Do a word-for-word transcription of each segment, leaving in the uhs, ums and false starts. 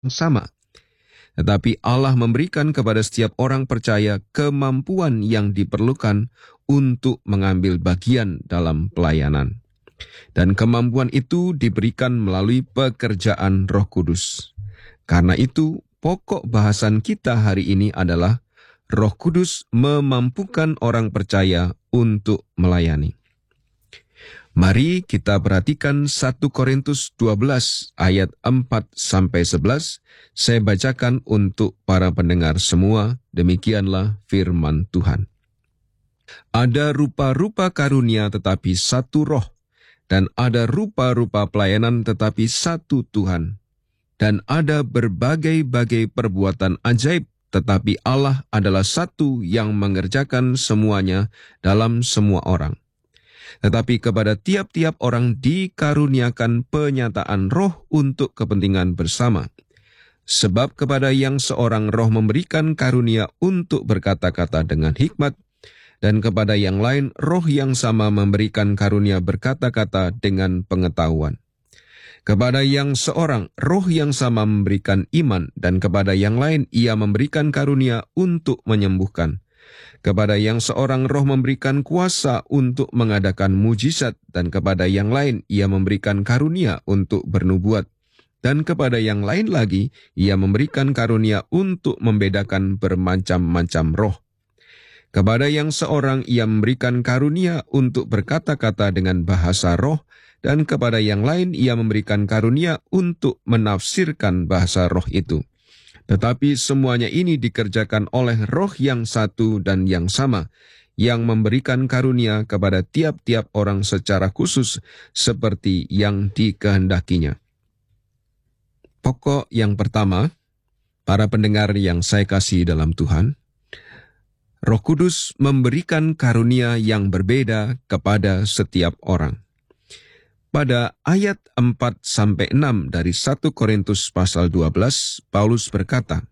sama. Tetapi Allah memberikan kepada setiap orang percaya kemampuan yang diperlukan untuk mengambil bagian dalam pelayanan. Dan kemampuan itu diberikan melalui pekerjaan Roh Kudus. Karena itu, pokok bahasan kita hari ini adalah Roh Kudus memampukan orang percaya untuk melayani. Mari kita perhatikan satu Korintus dua belas ayat empat sampai sebelas. Saya bacakan untuk para pendengar semua. Demikianlah firman Tuhan. Ada rupa-rupa karunia tetapi satu roh, dan ada rupa-rupa pelayanan tetapi satu Tuhan. Dan ada berbagai-bagai perbuatan ajaib, tetapi Allah adalah satu yang mengerjakan semuanya dalam semua orang. Tetapi kepada tiap-tiap orang dikaruniakan penyataan roh untuk kepentingan bersama. Sebab kepada yang seorang roh memberikan karunia untuk berkata-kata dengan hikmat, dan kepada yang lain roh yang sama memberikan karunia berkata-kata dengan pengetahuan. Kepada yang seorang roh yang sama memberikan iman, dan kepada yang lain ia memberikan karunia untuk menyembuhkan. Kepada yang seorang roh memberikan kuasa untuk mengadakan mujizat, dan kepada yang lain ia memberikan karunia untuk bernubuat. Dan kepada yang lain lagi ia memberikan karunia untuk membedakan bermacam-macam roh. Kepada yang seorang ia memberikan karunia untuk berkata-kata dengan bahasa roh, dan kepada yang lain ia memberikan karunia untuk menafsirkan bahasa roh itu. Tetapi semuanya ini dikerjakan oleh roh yang satu dan yang sama, yang memberikan karunia kepada tiap-tiap orang secara khusus seperti yang dikehendakinya. Pokok yang pertama, para pendengar yang saya kasih dalam Tuhan, Roh Kudus memberikan karunia yang berbeda kepada setiap orang. Pada ayat empat sampai enam dari satu Korintus pasal dua belas, Paulus berkata,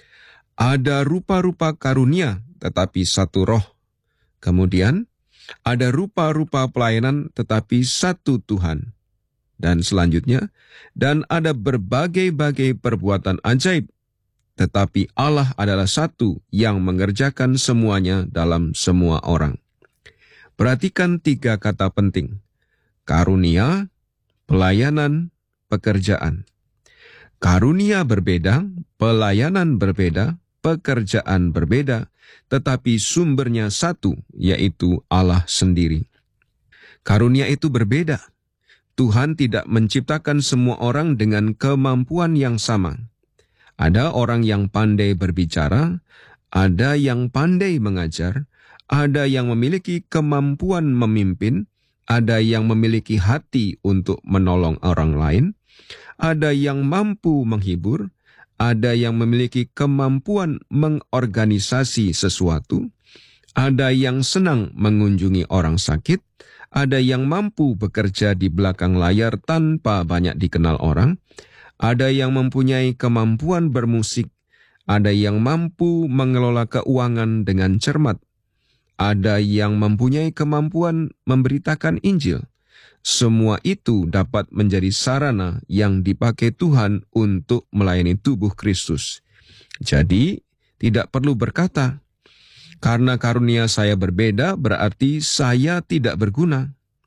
ada rupa-rupa karunia tetapi satu roh. Kemudian, ada rupa-rupa pelayanan tetapi satu Tuhan. Dan selanjutnya, dan ada berbagai-bagai perbuatan ajaib, tetapi Allah adalah satu yang mengerjakan semuanya dalam semua orang. Perhatikan tiga kata penting. Karunia, pelayanan, pekerjaan. Karunia berbeda, pelayanan berbeda, pekerjaan berbeda, tetapi sumbernya satu, yaitu Allah sendiri. Karunia itu berbeda. Tuhan tidak menciptakan semua orang dengan kemampuan yang sama. Ada orang yang pandai berbicara, ada yang pandai mengajar, ada yang memiliki kemampuan memimpin, ada yang memiliki hati untuk menolong orang lain, ada yang mampu menghibur, ada yang memiliki kemampuan mengorganisasi sesuatu, ada yang senang mengunjungi orang sakit, ada yang mampu bekerja di belakang layar tanpa banyak dikenal orang, ada yang mempunyai kemampuan bermusik, ada yang mampu mengelola keuangan dengan cermat, ada yang mempunyai kemampuan memberitakan Injil. Semua itu dapat menjadi sarana yang dipakai Tuhan untuk melayani tubuh Kristus. Jadi, tidak perlu berkata, karena karunia saya berbeda berarti saya tidak berguna.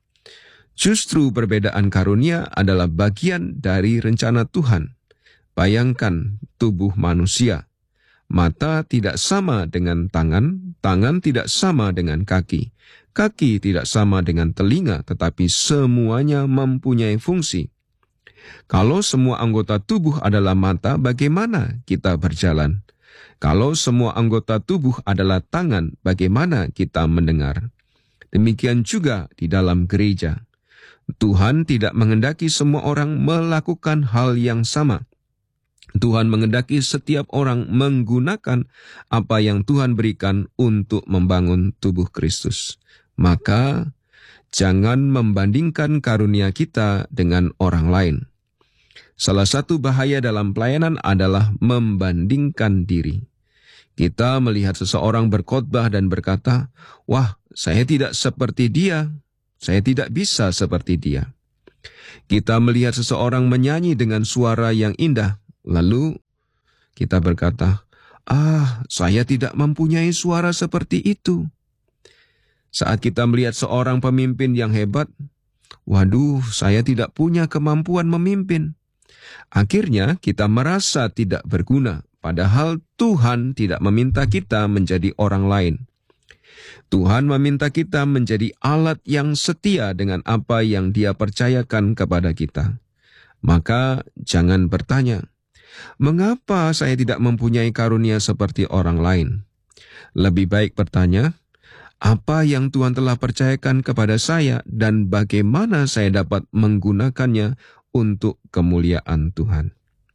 Justru perbedaan karunia adalah bagian dari rencana Tuhan. Bayangkan tubuh manusia. Mata tidak sama dengan tangan, tangan tidak sama dengan kaki. Kaki tidak sama dengan telinga, tetapi semuanya mempunyai fungsi. Kalau semua anggota tubuh adalah mata, bagaimana kita berjalan? Kalau semua anggota tubuh adalah tangan, bagaimana kita mendengar? Demikian juga di dalam gereja. Tuhan tidak menghendaki semua orang melakukan hal yang sama. Tuhan menghendaki setiap orang menggunakan apa yang Tuhan berikan untuk membangun tubuh Kristus. Maka, jangan membandingkan karunia kita dengan orang lain. Salah satu bahaya dalam pelayanan adalah membandingkan diri. Kita melihat seseorang berkhotbah dan berkata, "Wah, saya tidak seperti dia, saya tidak bisa seperti dia." Kita melihat seseorang menyanyi dengan suara yang indah. Lalu kita berkata, ah, saya tidak mempunyai suara seperti itu. Saat kita melihat seorang pemimpin yang hebat, waduh, saya tidak punya kemampuan memimpin. Akhirnya kita merasa tidak berguna, padahal Tuhan tidak meminta kita menjadi orang lain. Tuhan meminta kita menjadi alat yang setia dengan apa yang Dia percayakan kepada kita. Maka jangan bertanya, mengapa saya tidak mempunyai karunia seperti orang lain? Lebih baik bertanya, apa yang Tuhan telah percayakan kepada saya dan bagaimana saya dapat menggunakannya untuk kemuliaan Tuhan.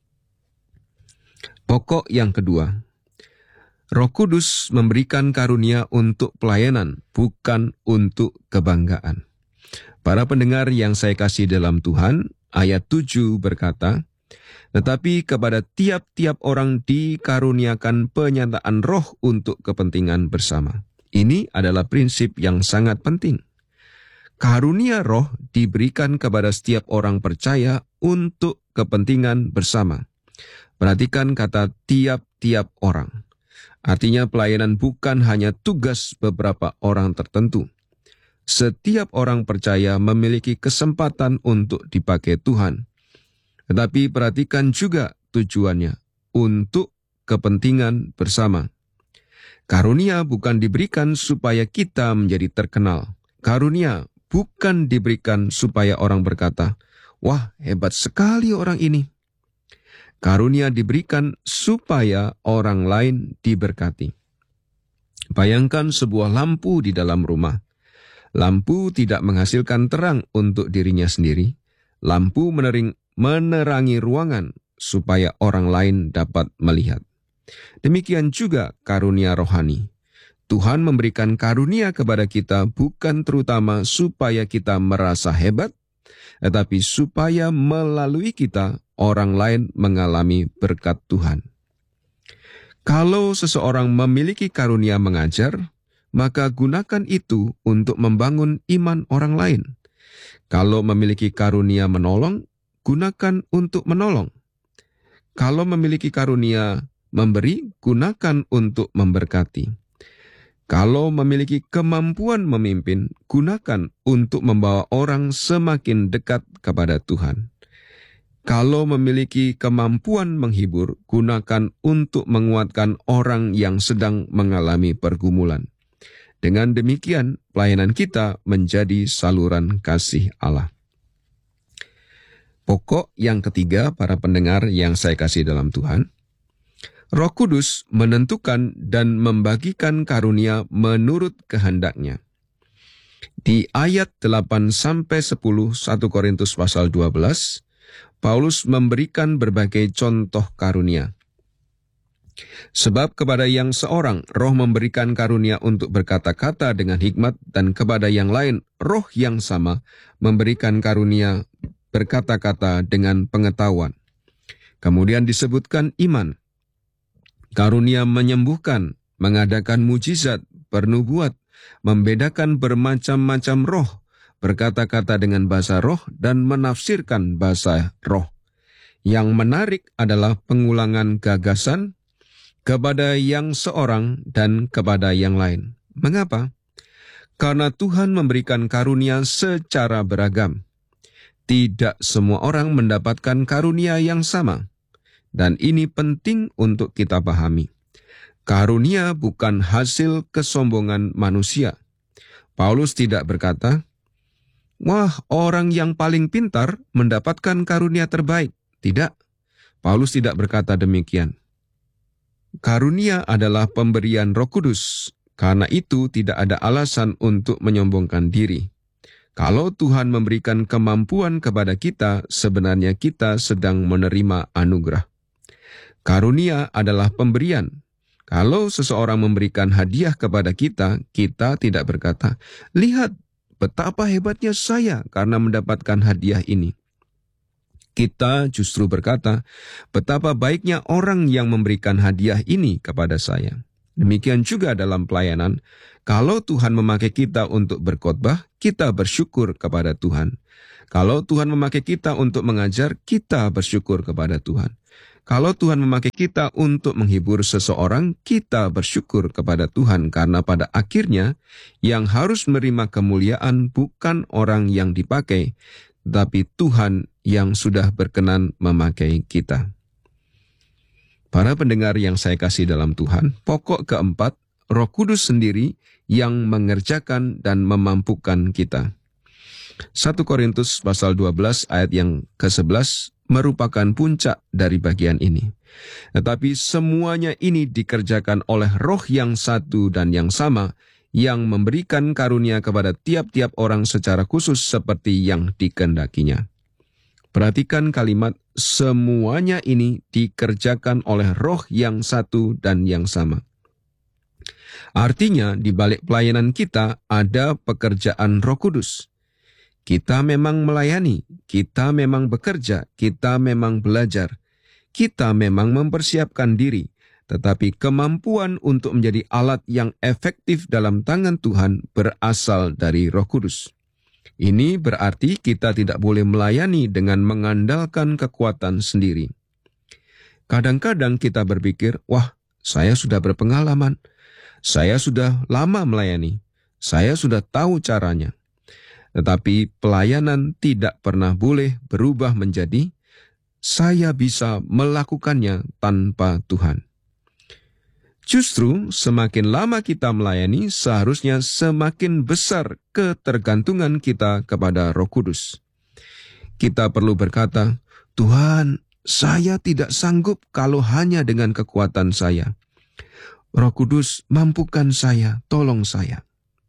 Pokok yang kedua, Roh Kudus memberikan karunia untuk pelayanan, bukan untuk kebanggaan. Para pendengar yang saya kasih dalam Tuhan, ayat tujuh berkata, tetapi kepada tiap-tiap orang dikaruniakan penyataan roh untuk kepentingan bersama. Ini adalah prinsip yang sangat penting. Karunia roh diberikan kepada setiap orang percaya untuk kepentingan bersama. Perhatikan kata tiap-tiap orang. Artinya pelayanan bukan hanya tugas beberapa orang tertentu. Setiap orang percaya memiliki kesempatan untuk dipakai Tuhan. Tetapi perhatikan juga tujuannya, untuk kepentingan bersama. Karunia bukan diberikan supaya kita menjadi terkenal. Karunia bukan diberikan supaya orang berkata, wah, hebat sekali orang ini. Karunia diberikan supaya orang lain diberkati. Bayangkan sebuah lampu di dalam rumah. Lampu tidak menghasilkan terang untuk dirinya sendiri. Lampu menering, menerangi ruangan supaya orang lain dapat melihat. Demikian juga karunia rohani. Tuhan memberikan karunia kepada kita bukan terutama supaya kita merasa hebat, tetapi supaya melalui kita orang lain mengalami berkat Tuhan. Kalau seseorang memiliki karunia mengajar, maka gunakan itu untuk membangun iman orang lain. Kalau memiliki karunia menolong, gunakan untuk menolong. Kalau memiliki karunia memberi, gunakan untuk memberkati. Kalau memiliki kemampuan memimpin, gunakan untuk membawa orang semakin dekat kepada Tuhan. Kalau memiliki kemampuan menghibur, gunakan untuk menguatkan orang yang sedang mengalami pergumulan. Dengan demikian, pelayanan kita menjadi saluran kasih Allah. Pokok yang ketiga, para pendengar yang saya kasih dalam Tuhan, Roh Kudus menentukan dan membagikan karunia menurut kehendaknya. Di ayat delapan sampai sepuluh satu Korintus pasal dua belas, Paulus memberikan berbagai contoh karunia. Sebab kepada yang seorang roh memberikan karunia untuk berkata-kata dengan hikmat, dan kepada yang lain roh yang sama memberikan karunia berkata-kata dengan pengetahuan. Kemudian disebutkan iman, karunia menyembuhkan, mengadakan mujizat, bernubuat, membedakan bermacam-macam roh, berkata-kata dengan bahasa roh, dan menafsirkan bahasa roh. Yang menarik adalah pengulangan gagasan kepada yang seorang dan kepada yang lain. Mengapa? Karena Tuhan memberikan karunia secara beragam. Tidak semua orang mendapatkan karunia yang sama. Dan ini penting untuk kita pahami. Karunia bukan hasil kesombongan manusia. Paulus tidak berkata, wah, orang yang paling pintar mendapatkan karunia terbaik. Tidak, Paulus tidak berkata demikian. Karunia adalah pemberian Roh Kudus. Karena itu tidak ada alasan untuk menyombongkan diri. Kalau Tuhan memberikan kemampuan kepada kita, sebenarnya kita sedang menerima anugerah. Karunia adalah pemberian. Kalau seseorang memberikan hadiah kepada kita, kita tidak berkata, lihat betapa hebatnya saya karena mendapatkan hadiah ini. Kita justru berkata, betapa baiknya orang yang memberikan hadiah ini kepada saya. Demikian juga dalam pelayanan, kalau Tuhan memakai kita untuk berkhotbah, kita bersyukur kepada Tuhan. Kalau Tuhan memakai kita untuk mengajar, kita bersyukur kepada Tuhan. Kalau Tuhan memakai kita untuk menghibur seseorang, kita bersyukur kepada Tuhan karena pada akhirnya yang harus menerima kemuliaan bukan orang yang dipakai, tapi Tuhan yang sudah berkenan memakai kita. Para pendengar yang saya kasih dalam Tuhan, pokok keempat, Roh Kudus sendiri yang mengerjakan dan memampukan kita. satu Korintus pasal dua belas ayat yang kesebelas merupakan puncak dari bagian ini. Tetapi semuanya ini dikerjakan oleh Roh yang satu dan yang sama, yang memberikan karunia kepada tiap-tiap orang secara khusus seperti yang dikehendakinya. Perhatikan kalimat semuanya ini dikerjakan oleh Roh yang satu dan yang sama. Artinya di balik pelayanan kita ada pekerjaan Roh Kudus. Kita memang melayani, kita memang bekerja, kita memang belajar, kita memang mempersiapkan diri, tetapi kemampuan untuk menjadi alat yang efektif dalam tangan Tuhan berasal dari Roh Kudus. Ini berarti kita tidak boleh melayani dengan mengandalkan kekuatan sendiri. Kadang-kadang kita berpikir, wah, saya sudah berpengalaman, saya sudah lama melayani, saya sudah tahu caranya. Tetapi pelayanan tidak pernah boleh berubah menjadi saya bisa melakukannya tanpa Tuhan. Justru semakin lama kita melayani, seharusnya semakin besar ketergantungan kita kepada Roh Kudus. Kita perlu berkata, Tuhan, saya tidak sanggup kalau hanya dengan kekuatan saya. Roh Kudus, mampukan saya, tolong saya.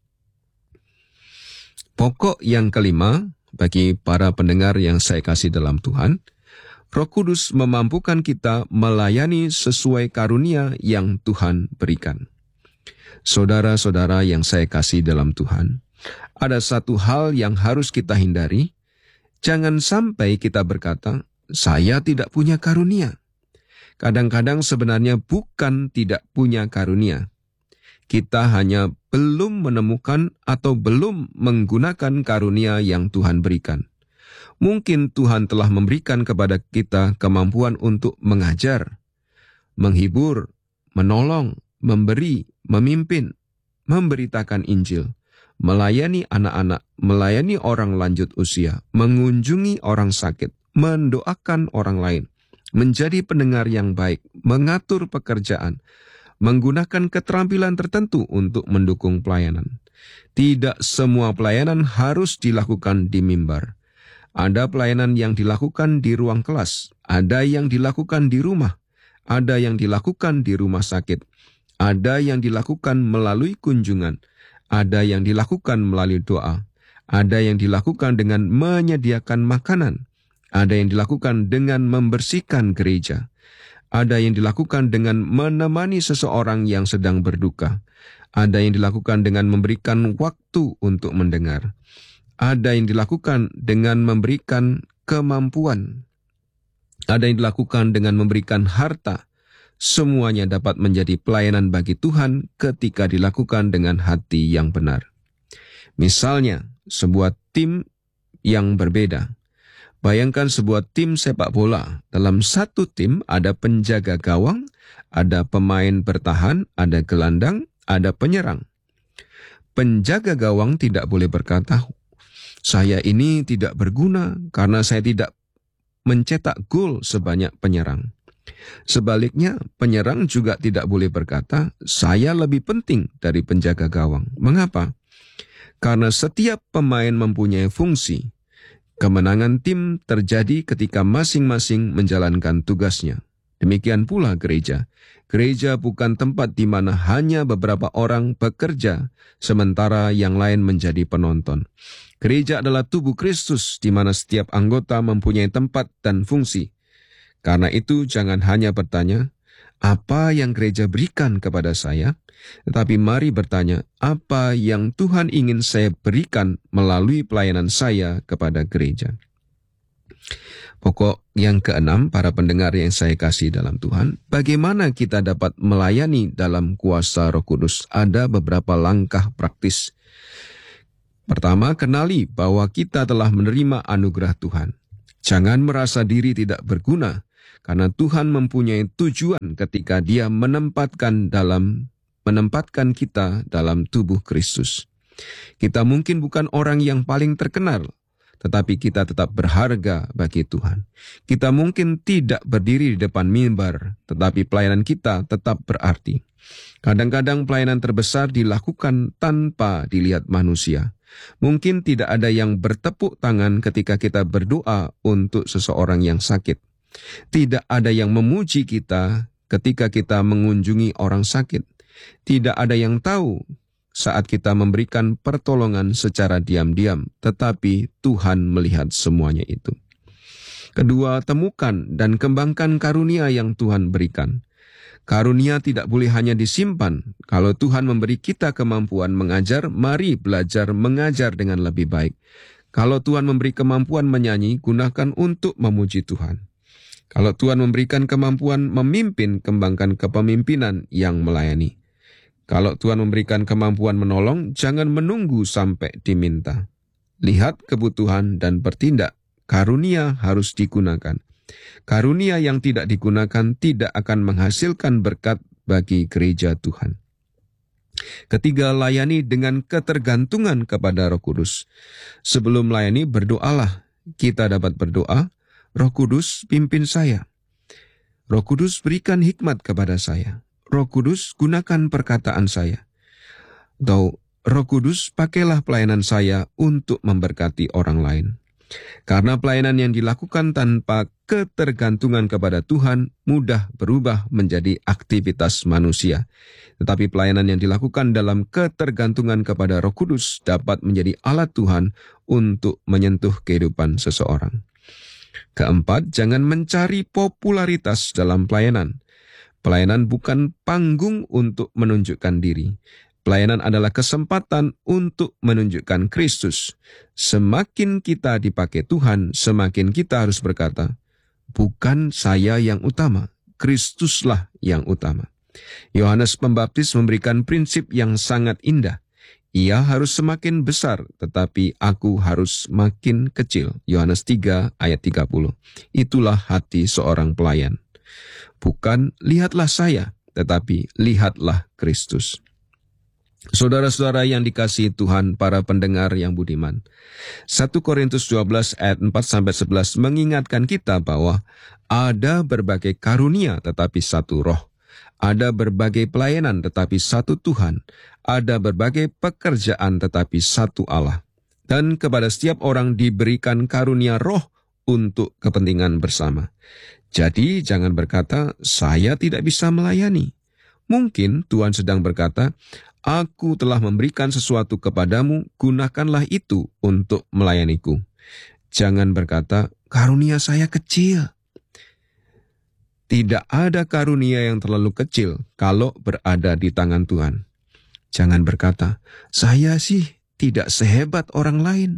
Pokok yang kelima, bagi para pendengar yang saya kasih dalam Tuhan, Roh Kudus memampukan kita melayani sesuai karunia yang Tuhan berikan. Saudara-saudara yang saya kasih dalam Tuhan, ada satu hal yang harus kita hindari. Jangan sampai kita berkata, saya tidak punya karunia. Kadang-kadang sebenarnya bukan tidak punya karunia. Kita hanya belum menemukan atau belum menggunakan karunia yang Tuhan berikan. Mungkin Tuhan telah memberikan kepada kita kemampuan untuk mengajar, menghibur, menolong, memberi, memimpin, memberitakan Injil, melayani anak-anak, melayani orang lanjut usia, mengunjungi orang sakit, mendoakan orang lain, menjadi pendengar yang baik, mengatur pekerjaan, menggunakan keterampilan tertentu untuk mendukung pelayanan. Tidak semua pelayanan harus dilakukan di mimbar. Ada pelayanan yang dilakukan di ruang kelas, ada yang dilakukan di rumah, ada yang dilakukan di rumah sakit, ada yang dilakukan melalui kunjungan, ada yang dilakukan melalui doa, ada yang dilakukan dengan menyediakan makanan, ada yang dilakukan dengan membersihkan gereja, ada yang dilakukan dengan menemani seseorang yang sedang berduka. Ada yang dilakukan dengan memberikan waktu untuk mendengar. Ada yang dilakukan dengan memberikan kemampuan. Ada yang dilakukan dengan memberikan harta. Semuanya dapat menjadi pelayanan bagi Tuhan ketika dilakukan dengan hati yang benar. Misalnya, sebuah tim yang berbeda. Bayangkan sebuah tim sepak bola. Dalam satu tim ada penjaga gawang, ada pemain bertahan, ada gelandang, ada penyerang. Penjaga gawang tidak boleh berkata, saya ini tidak berguna karena saya tidak mencetak gol sebanyak penyerang. Sebaliknya, penyerang juga tidak boleh berkata, saya lebih penting dari penjaga gawang. Mengapa? Karena setiap pemain mempunyai fungsi. Kemenangan tim terjadi ketika masing-masing menjalankan tugasnya. Demikian pula gereja. Gereja bukan tempat di mana hanya beberapa orang bekerja, sementara yang lain menjadi penonton. Gereja adalah tubuh Kristus di mana setiap anggota mempunyai tempat dan fungsi. Karena itu jangan hanya bertanya, apa yang gereja berikan kepada saya? Tetapi mari bertanya, apa yang Tuhan ingin saya berikan melalui pelayanan saya kepada gereja? Pokok yang keenam, para pendengar yang saya kasih dalam Tuhan, bagaimana kita dapat melayani dalam kuasa Roh Kudus? Ada beberapa langkah praktis. Pertama, kenali bahwa kita telah menerima anugerah Tuhan. Jangan merasa diri tidak berguna, karena Tuhan mempunyai tujuan ketika Dia menempatkan dalam menempatkan kita dalam tubuh Kristus. Kita mungkin bukan orang yang paling terkenal, tetapi kita tetap berharga bagi Tuhan. Kita mungkin tidak berdiri di depan mimbar, tetapi pelayanan kita tetap berarti. Kadang-kadang pelayanan terbesar dilakukan tanpa dilihat manusia. Mungkin tidak ada yang bertepuk tangan ketika kita berdoa untuk seseorang yang sakit. Tidak ada yang memuji kita ketika kita mengunjungi orang sakit. Tidak ada yang tahu saat kita memberikan pertolongan secara diam-diam, tetapi Tuhan melihat semuanya itu. Kedua, temukan dan kembangkan karunia yang Tuhan berikan. Karunia tidak boleh hanya disimpan. Kalau Tuhan memberi kita kemampuan mengajar, mari belajar mengajar dengan lebih baik. Kalau Tuhan memberi kemampuan menyanyi, gunakan untuk memuji Tuhan. Kalau Tuhan memberikan kemampuan memimpin, kembangkan kepemimpinan yang melayani. Kalau Tuhan memberikan kemampuan menolong, jangan menunggu sampai diminta. Lihat kebutuhan dan bertindak. Karunia harus digunakan. Karunia yang tidak digunakan tidak akan menghasilkan berkat bagi gereja Tuhan. Ketiga, layani dengan ketergantungan kepada Roh Kudus. Sebelum melayani, berdoalah. Kita dapat berdoa, Roh Kudus pimpin saya. Roh Kudus berikan hikmat kepada saya. Roh Kudus gunakan perkataan saya. Atau Roh Kudus pakailah pelayanan saya untuk memberkati orang lain. Karena pelayanan yang dilakukan tanpa ketergantungan kepada Tuhan mudah berubah menjadi aktivitas manusia. Tetapi pelayanan yang dilakukan dalam ketergantungan kepada Roh Kudus dapat menjadi alat Tuhan untuk menyentuh kehidupan seseorang. Keempat, jangan mencari popularitas dalam pelayanan. Pelayanan bukan panggung untuk menunjukkan diri. Pelayanan adalah kesempatan untuk menunjukkan Kristus. Semakin kita dipakai Tuhan, semakin kita harus berkata, bukan saya yang utama, Kristuslah yang utama. Yohanes Pembaptis memberikan prinsip yang sangat indah. Ia harus semakin besar, tetapi aku harus makin kecil. Yohanes tiga ayat tiga puluh. Itulah hati seorang pelayan. Bukan lihatlah saya, tetapi lihatlah Kristus. Saudara-saudara yang dikasihi Tuhan, para pendengar yang budiman, satu Korintus dua belas ayat empat sampai sebelas mengingatkan kita bahwa ada berbagai karunia tetapi satu roh. Ada berbagai pelayanan tetapi satu Tuhan. Ada berbagai pekerjaan tetapi satu Allah. Dan kepada setiap orang diberikan karunia roh untuk kepentingan bersama. Jadi jangan berkata, saya tidak bisa melayani. Mungkin Tuhan sedang berkata, aku telah memberikan sesuatu kepadamu, gunakanlah itu untuk melayaniku. Jangan berkata, karunia saya kecil. Tidak ada karunia yang terlalu kecil kalau berada di tangan Tuhan. Jangan berkata, saya sih tidak sehebat orang lain.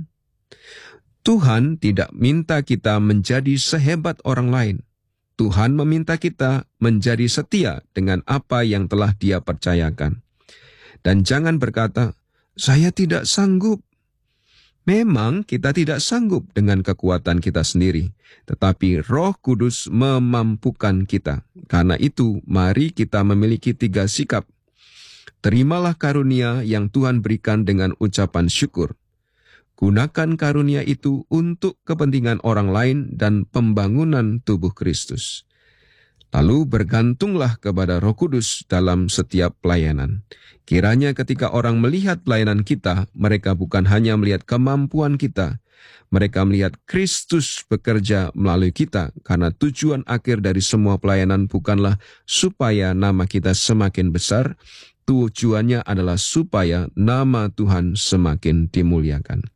Tuhan tidak minta kita menjadi sehebat orang lain. Tuhan meminta kita menjadi setia dengan apa yang telah Dia percayakan. Dan jangan berkata, saya tidak sanggup. Memang kita tidak sanggup dengan kekuatan kita sendiri, tetapi Roh Kudus memampukan kita. Karena itu, mari kita memiliki tiga sikap. Terimalah karunia yang Tuhan berikan dengan ucapan syukur. Gunakan karunia itu untuk kepentingan orang lain dan pembangunan tubuh Kristus. Lalu bergantunglah kepada Roh Kudus dalam setiap pelayanan. Kiranya ketika orang melihat pelayanan kita, mereka bukan hanya melihat kemampuan kita, mereka melihat Kristus bekerja melalui kita, karena tujuan akhir dari semua pelayanan bukanlah supaya nama kita semakin besar, tujuannya adalah supaya nama Tuhan semakin dimuliakan.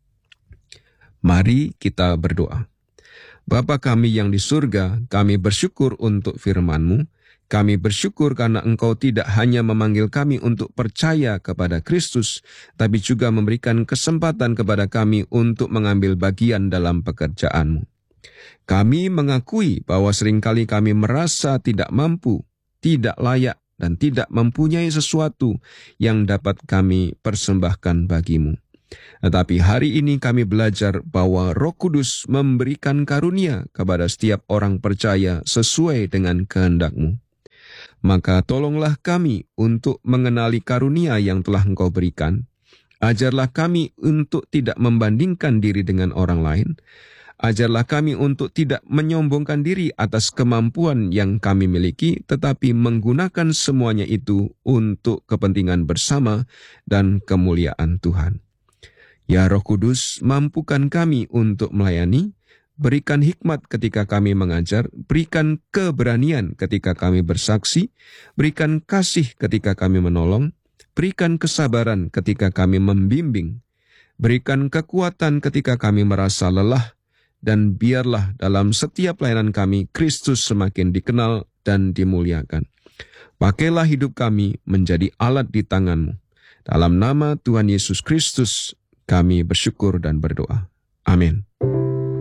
Mari kita berdoa. Bapa kami yang di surga, kami bersyukur untuk firman-Mu. Kami bersyukur karena Engkau tidak hanya memanggil kami untuk percaya kepada Kristus, tapi juga memberikan kesempatan kepada kami untuk mengambil bagian dalam pekerjaan-Mu. Kami mengakui bahwa seringkali kami merasa tidak mampu, tidak layak, dan tidak mempunyai sesuatu yang dapat kami persembahkan bagi-Mu. Tetapi hari ini kami belajar bahwa Roh Kudus memberikan karunia kepada setiap orang percaya sesuai dengan kehendak-Mu. Maka tolonglah kami untuk mengenali karunia yang telah Engkau berikan. Ajarlah kami untuk tidak membandingkan diri dengan orang lain. Ajarlah kami untuk tidak menyombongkan diri atas kemampuan yang kami miliki, tetapi menggunakan semuanya itu untuk kepentingan bersama dan kemuliaan Tuhan. Ya Roh Kudus, mampukan kami untuk melayani, berikan hikmat ketika kami mengajar, berikan keberanian ketika kami bersaksi, berikan kasih ketika kami menolong, berikan kesabaran ketika kami membimbing, berikan kekuatan ketika kami merasa lelah, dan biarlah dalam setiap pelayanan kami Kristus semakin dikenal dan dimuliakan. Pakailah hidup kami menjadi alat di tangan-Mu. Dalam nama Tuhan Yesus Kristus kami bersyukur dan berdoa. Amin.